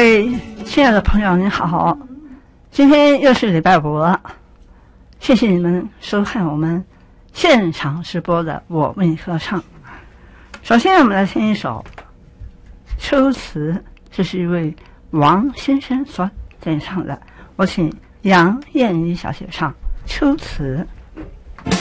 位亲爱的朋友您好，今天又是礼拜五了，谢谢你们收看我们现场直播的我为你歌唱。首先我们来听一首秋词，这是一位王先生所演唱的，我请杨燕妮小姐唱秋词。